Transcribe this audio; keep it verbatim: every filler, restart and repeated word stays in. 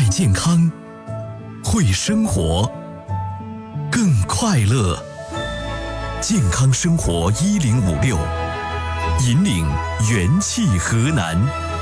健康，会生活，更快乐。健康生活一零五六，引领元气河南。